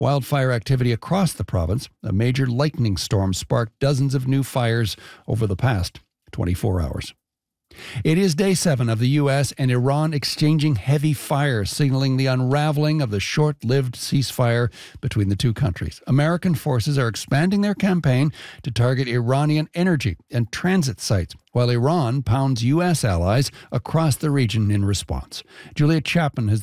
Wildfire activity across the province. A major lightning storm sparked dozens of new fires over the past 24 hours. It is day 7 of the U.S. and Iran exchanging heavy fire, signaling the unraveling of the short-lived ceasefire between the two countries. American forces are expanding their campaign to target Iranian energy and transit sites, while Iran pounds U.S. allies across the region in response. Julia Chapman has